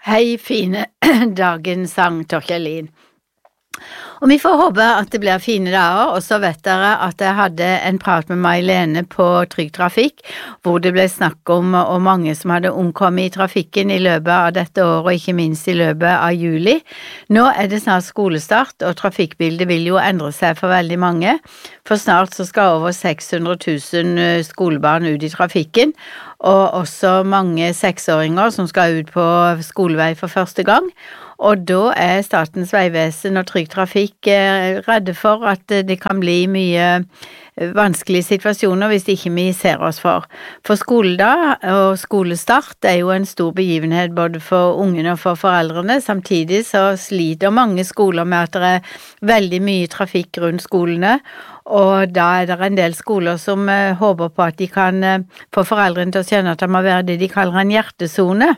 Hei, fine dagens sang, Torkelin. Og vi får håpe at det blir fine dager, og så vet dere at jeg hadde en prat med May-Lene på Trygg Trafikk, hvor det ble snakk om og mange som hadde omkommet i trafikken i løpet av dette året, og ikke minst i løpet av juli. Nå det snart skolestart, og trafikkbildet vil jo endre seg for veldig mange, for snart så skal over 600 000 skolebarn ut i trafikken, og også mange 6-åringer som skal ut på skolevei for første gang. Og da Statens vegvesen og Trygg Trafikk redde for at det kan bli mye vanskelige situasjoner hvis ikke vi ser oss for. For skoledag og skolestart jo en stor begivenhet både for ungene og for foreldrene. Samtidig så sliter mange skoler med at det veldig mye trafikk rundt skolene, og da det en del skoler som håper på at de kan få foreldrene til å skjønne at det må være det de kaller en hjertesone.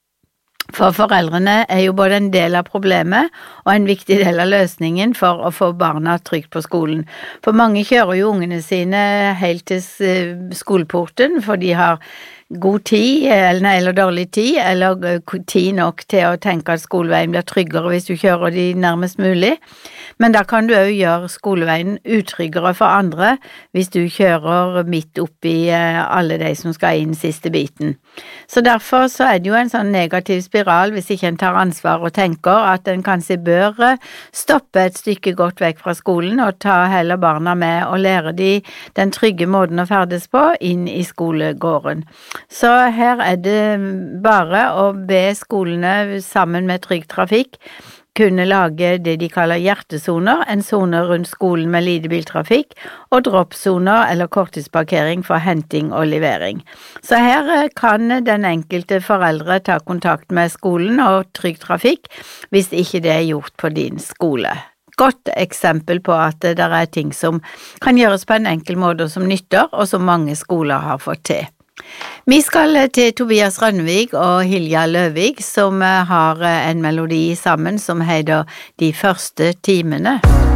For foreldrene jo både en del av problemet og en viktig del av løsningen for å få barna trygt på skolen. For mange kjører jo ungene sine helt til skoleporten, for de har god tid, eller dårlig tid, eller tid nok til å tenke at skoleveien blir tryggere hvis du kjører de nærmest mulig. Men da kan du også gjøre skoleveien utryggere for andre hvis du kjører midt oppi alle de som skal inn siste biten. Så derfor så det jo en sånn negativ spiral hvis ikke en tar ansvar og tenker at en kanskje bør stoppe et stykke godt vekk fra skolen og ta heller barna med og lære de den trygge måten å ferdes på inn i skolegården. Så her det bare å be skolene sammen med Trygg Trafikk kunne lage det de kaller hjertesoner, en zone rundt skolen med lite biltrafikk, og droppsoner eller korttidsparkering for henting og levering. Så her kan den enkelte foreldre ta kontakt med skolen og Trygg Trafikk hvis ikke det gjort på din skole. Godt eksempel på at det ting som kan gjøres på en enkel måte og som nytter, og som mange skoler har fått til. Vi skal til Tobias Rønnevig og Hilja Løvig, som har en melodi sammen som heter De første timene.